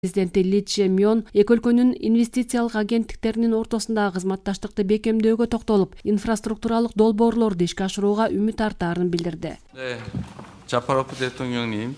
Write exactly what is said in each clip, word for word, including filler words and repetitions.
Президенти Ли Чжэ-мён эки өлкөнүн инвестициялык агенттиктеринин ортосундагы кызматташтыкты бекемдөөгө токтолуп, инфраструктуралык долбоорлорду ишке ашырууга үмүт артаарын билдирди. Жапаров 대통령님,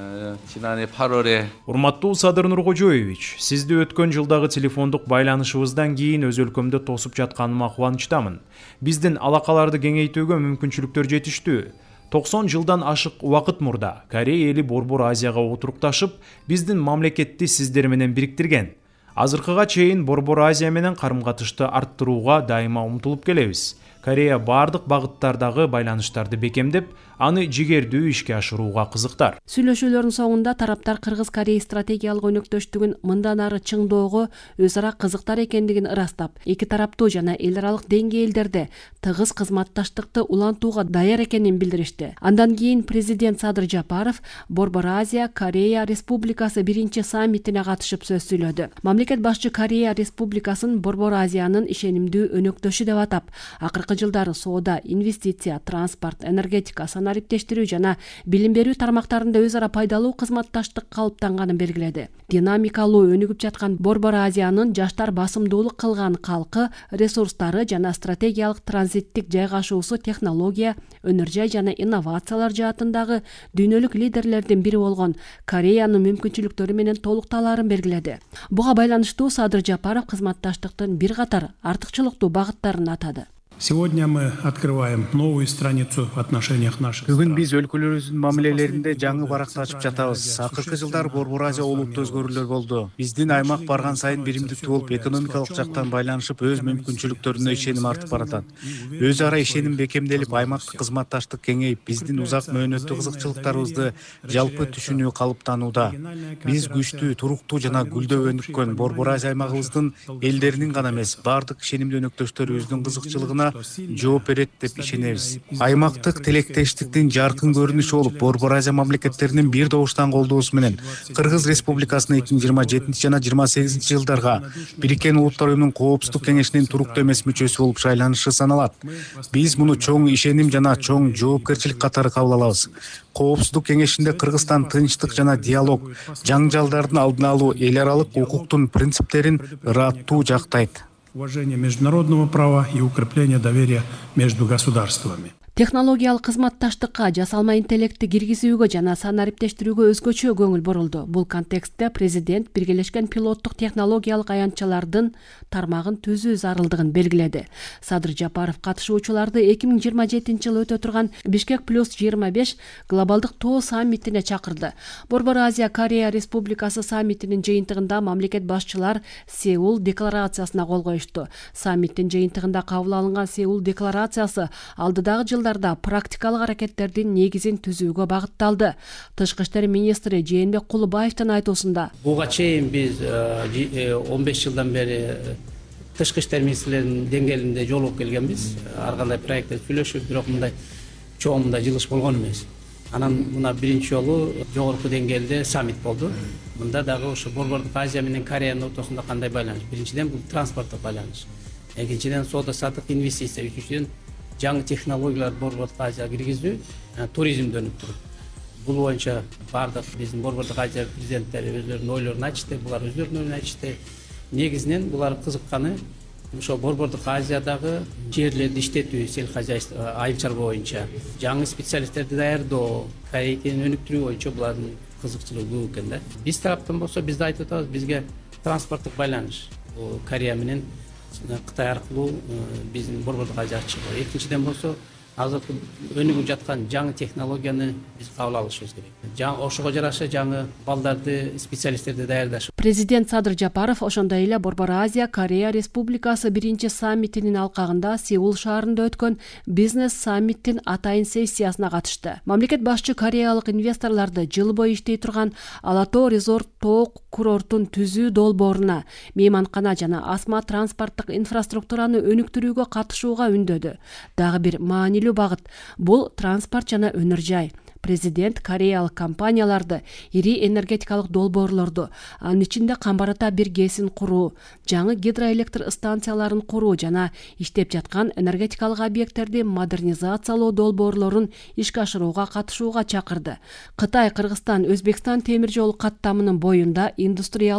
지난해 팔월에 Урматтуу Садыр Нуркожоевич, сизди өткөн жылдагы телефондук байланышыбыздан кийин өз өлкөмдө тосуп жатканыма кубанычтамын. Биздин алакаларды кеңейтүүгө мүмкүнчүлүктөр жетиштүү. токсон жылдан ашык убакыт мурда Корея эли Борбор Азияга отурукташып, биздин мамлекетти сиздер менен бириктирген. Азыркыга чейин Борбор Азия менен карым-катышты арттырууга дайыма умтулуп келебиз. Корея бардык багыттардагы байланыштарды бекемдеп, аны жигердүү ишке ашырууга кызыктар. Сүйлөшүүлөрдүн соңунда тараптар Кыргыз-Корея стратегиялык өнөктөштүгүн мындан ары чыңдоого өз ара кызыктар экендигин ырастап, эки тараптуу жана эл аралык деңгээлдерде тыгыз кызматташтыкты улантууга даяр экенин билдиришти. Андан кийин президент Садыр Жапаров Борбор Азия Корея Республикасы биринчи саммитине катышып сөз сүйлөдү. Мамлекет башчы Корея Республикасын Борбор Азиянын ишенимдүү өнөктөшү деп атап, акыркы жылдары соода, инвестиция, транспорт, энергетика, санариптештирүү жана билим берүү тармактарында өз ара пайдалуу кызматташтык калыптанганын белгиледи. Динамикалуу өнүгүп жаткан Борбор Азиянын жаштар басымдуулук кылган калкы, ресурстары жана стратегиялык транзиттик жайгашуусу технология, өнөр жай жана инновациялар жаатындагы дүйнөлүк лидерлердин бири болгон Кореянын мүмкүнчүлүктөрү менен толукталаарын белгиледи. Буга байланыштуу Садыр Жапаров кызматташтыктын бир катар артыкчылыктуу багыттарын атады. Сегодня мы открываем новую страницу в отношениях наших стран. Бүгүн биз өлкөлөрүбүздүн мамилелеринде жаңы баракты ачып жатабыз. Акыркы жылдары Борбор Азия олуттуу өзгөрүүлөр болду. Биздин аймак барган сайын биримдиктүү болуп, экономикалык жактан байланышып, өз мүмкүнчүлүктөрүнө ишеним артып баратат. Өз ара ишеним бекемделип, аймактык кызматташтык кеңейип, биздин узак мөөнөттүү кызыкчылыктарыбызды жалпы түшүнүү калыптанууда. Биз күчтүү, туруктуу жана гүлдөп өнүккөн Борбор Азия аймагыбыздын элдеринин гана эмес, бардык ишенимдүү өнөктөштөрүбүздүн кызыкчылыгына жооп берет деп ишенебиз. Аймактык тилектештиктин жаркын көрүнүшү болуп, Борбор Азия мамлекеттеринин бир добуштан колдоосу менен Кыргыз Республикасынын эки миң жыйырма жетинчи жана жыйырма сегизинчи жылдарга Бириккен Улуттар уюмунун Коопсуздук кеңешинин туруктуу эмес мүчөсү болуп шайланышы саналат. Биз муну чоң ишеним жана чоң жоопкерчилик катары кабыл алабыз. Коопсуздук кеңешинде Кыргызстан тынчтык жана диалог, жаңжалдардын алдын алуу, эл аралык укуктун принциптерин ыраттуу жактайт. Уважение международного права и укрепление доверия между государствами. Технологиялык кызматташтыкка, жасалма интеллектти киргизүүгө жана санариптештирүүгө өзгөчө көңүл бурулду. Бул контекстте президент биргелешкен пилоттук технологиялык аянтчалардын тармагын түзүү зарылдыгын белгиледи. Садыр Жапаров катышуучуларды эки миң жыйырма жетинчи жылы өтө турган Бишкек плюс жыйырма беш глобалдык тоо саммитине чакырды. Борбор Азия Корея Республикасы саммитинин жыйынтыгында мамлекет башчылар Сеул декларациясына кол коюшту. Саммиттин жыйынтыгында кабыл алынган Сеул декларациясы алдыдагы жылда практикалык аракеттердин негизин түзүүгө багытталды. Тышкы иштер министри Жээнбек Кулубаевдин айтуусунда, буга чейин биз он беш жылдан бери тышкы иштер министрлеринин деңгээлинде жолугуп келгенбиз. Ар кандай проекттер сүйлөшүп, бирок мындай чоң мындай жылыш болгон эмес. Анан мына биринчи жолу жогорку деңгээлде саммит болду. Мында дагы ошо Борбордук Азия менен Кореянын ортосунда кандай байланыш? Биринчиден бул транспорттук байланыш. Экинчиден соода саттык, инвестиция, үчүнчүдөн жаңы технологиялар Борбордук Азияга киргизүү, туризмди өнүктүрүү. Бул боюнча бардык биздин Борбордук Азия президенттери өздөрүнүн ойлорун айтышты, булар өздөрүнүн ойлорун айтышты. Негизинен булар кызыкканы ошо Борбордук Азиядагы жерлерди иштетүү, сел хозяйство, айыл чарба боюнча, жаңы специалисттерди даярдоо, кайыкын өнүктүрүү боюнча булардын кызыкчылыгы көп экен да. Биз тараптан болсо биз да айтып атабыз, бизге транспорттук байланыш, Корея менен Кытай аркылуу биздин Борбордук Азия чыгуу. Экинчиден болсо, азыркы өнүгүп жаткан жаңы технологияны биз кабыл алышыбыз керек. Жаңы ошого жараша жаңы балдарды, специалисттерди даярдаш. Президент Садыр Жапаров ошондой эле Борбор Азия Корея Республикасы биринчи саммитинин алкагында Сеул шаарында өткөн бизнес саммиттин атайын сессиясына катышты. Мамлекет башчы кореялык инвесторлорду жыл бою иштей турган Ала Тоо резорт тоо курортун түзүү долбооруна, мейманкана жана асма транспорттук инфраструктураны өнүктүрүүгө катышууга үндөдү. Дагы бир маанилүү багыт — бул транспорт жана өнөр жай. Президент кореялык компанияларды ири энергетикалык долбоорлорду, анын ичинде Камбар Ата бир гэсин куруу, жаңы гидроэлектр станцияларын куруу жана иштеп жаткан энергетикалык объекттерди модернизациялоо долбоорлорун ишке ашырууга катышууга чакырды. Кытай, Кыргызстан, Өзбекстан темир жол каттамынын боюнда индустриялык